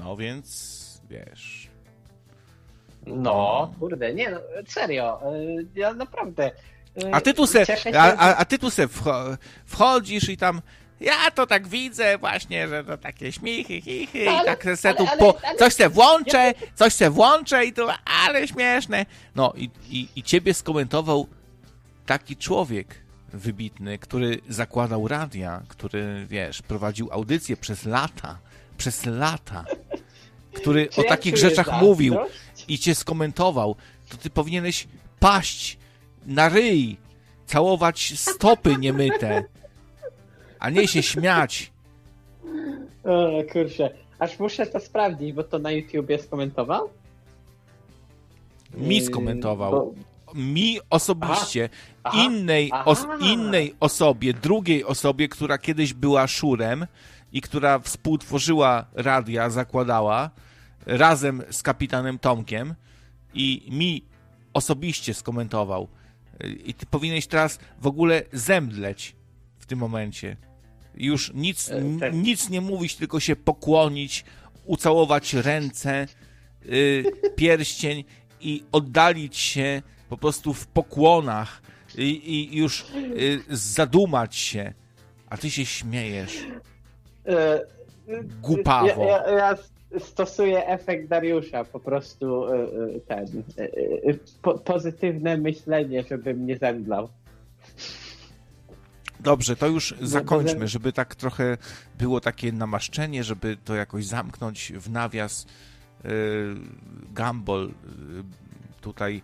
No więc, wiesz... No, kurde, nie, no, serio, ja naprawdę... A ty tu se wchodzisz i tam... Ja to tak widzę właśnie, że to takie śmichy, chichy i tak se tu coś se włączę i to ale śmieszne. No i ciebie skomentował taki człowiek wybitny, który zakładał radia, który, wiesz, prowadził audycję przez lata, który o takich rzeczach mówił i cię skomentował, to ty powinieneś paść na ryj, całować stopy niemyte, a nie się śmiać. O kurczę, aż muszę to sprawdzić, bo to na YouTubie skomentował? Mi skomentował. Mi osobiście. Innej osobie, drugiej osobie, która kiedyś była szurem i która współtworzyła radia, zakładała razem z kapitanem Tomkiem i mi osobiście skomentował. I ty powinieneś teraz w ogóle zemdleć w tym momencie. Już nic nie mówić, tylko się pokłonić, ucałować ręce, pierścień i oddalić się po prostu w pokłonach i już zadumać się. A ty się śmiejesz. Głupawo. Ja stosuję efekt Dariusza, po prostu pozytywne myślenie, żebym nie zemdlał. Dobrze, to już zakończmy, żeby tak trochę było takie namaszczenie, żeby to jakoś zamknąć w nawias. Gumball, tutaj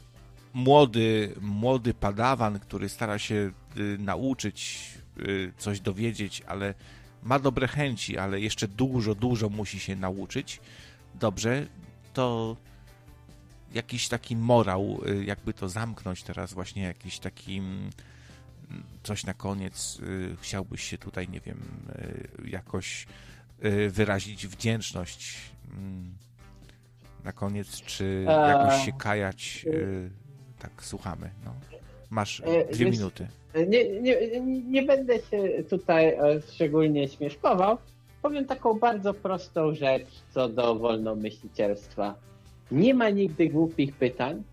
młody padawan, który stara się nauczyć, coś dowiedzieć, ale ma dobre chęci, ale jeszcze dużo musi się nauczyć. Dobrze, to jakiś taki morał, jakby to zamknąć teraz, właśnie jakiś taki coś na koniec, chciałbyś się tutaj, nie wiem, jakoś wyrazić wdzięczność na koniec, czy jakoś się kajać, tak słuchamy, no. Masz 2 minuty. Nie będę się tutaj szczególnie śmieszkował. Powiem taką bardzo prostą rzecz co do wolnomyślicielstwa. Nie ma nigdy głupich pytań,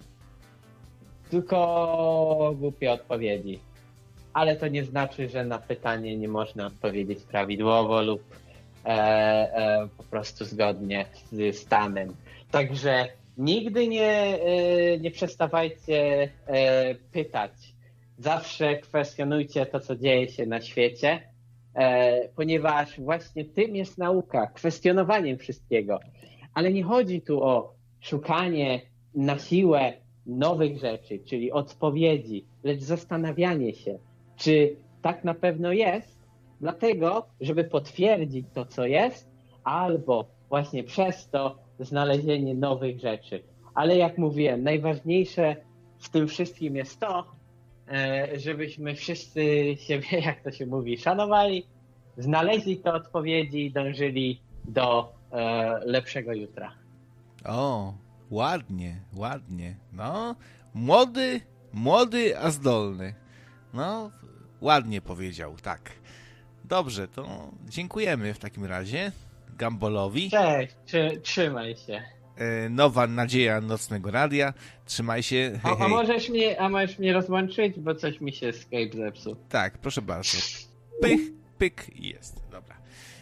tylko głupie odpowiedzi. Ale to nie znaczy, że na pytanie nie można odpowiedzieć prawidłowo lub po prostu zgodnie z stanem. Także nigdy nie przestawajcie pytać. Zawsze kwestionujcie to, co dzieje się na świecie, ponieważ właśnie tym jest nauka, kwestionowaniem wszystkiego. Ale nie chodzi tu o szukanie na siłę nowych rzeczy, czyli odpowiedzi, lecz zastanawianie się, czy tak na pewno jest, dlatego, żeby potwierdzić to, co jest, albo właśnie przez to znalezienie nowych rzeczy. Ale jak mówiłem, najważniejsze w tym wszystkim jest to, żebyśmy wszyscy siebie, jak to się mówi, szanowali, znaleźli te odpowiedzi i dążyli do lepszego jutra. O, ładnie. No, młody, a zdolny. No, ładnie powiedział, tak. Dobrze, to dziękujemy w takim razie Gumbalowi. Cześć, trzymaj się. Nowa nadzieja Nocnego Radia. Trzymaj się. Hej, a możesz mnie rozłączyć, bo coś mi się Skype zepsuł. Tak, proszę bardzo. Pyk i jest. Dobra.